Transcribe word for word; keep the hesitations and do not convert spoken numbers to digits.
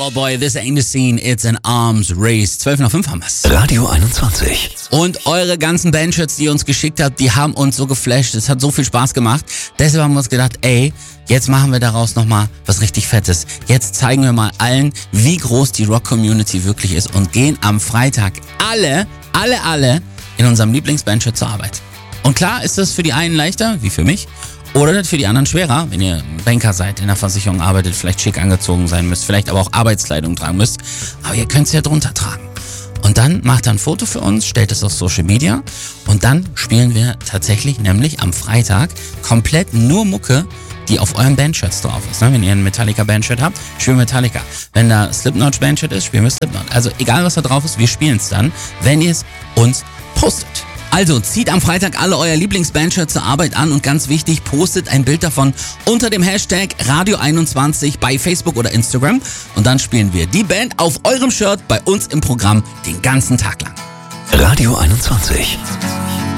Out Boy, this ain't the scene, it's an arms race. zwölf nach fünf haben wir's. Radio einundzwanzig. Und eure ganzen Bandshirts, die ihr uns geschickt habt, die haben uns so geflasht. Es hat so viel Spaß gemacht. Deshalb haben wir uns gedacht, ey, jetzt machen wir daraus nochmal was richtig Fettes. Jetzt zeigen wir mal allen, wie groß die Rock-Community wirklich ist und gehen am Freitag alle, alle, alle in unserem Lieblingsbandshirt zur Arbeit. Und klar ist das für die einen leichter, wie für mich, oder für die anderen schwerer, wenn ihr Banker seid, in der Versicherung arbeitet, vielleicht schick angezogen sein müsst, vielleicht aber auch Arbeitskleidung tragen müsst. Aber ihr könnt es ja drunter tragen. Und dann macht ihr ein Foto für uns, stellt es auf Social Media und dann spielen wir tatsächlich nämlich am Freitag komplett nur Mucke, die auf euren Bandshirts drauf ist. Wenn ihr ein Metallica-Bandshirt habt, spielen wir Metallica. Wenn da Slipknot-Bandshirt ist, spielen wir Slipknot. Also egal, was da drauf ist, wir spielen es dann, wenn ihr es uns postet. Also zieht am Freitag alle euer Lieblingsbandshirt zur Arbeit an und ganz wichtig, postet ein Bild davon unter dem Hashtag Radio einundzwanzig bei Facebook oder Instagram und dann spielen wir die Band auf eurem Shirt bei uns im Programm den ganzen Tag lang. Radio einundzwanzig.